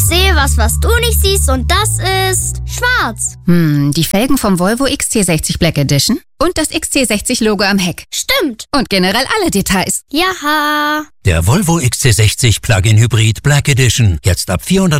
Ich sehe was du nicht siehst und das ist schwarz. Die Felgen vom Volvo XC60 Black Edition und das XC60-Logo am Heck. Stimmt. Und generell alle Details. Jaha. Der Volvo XC60 Plug-in Hybrid Black Edition. Jetzt ab 400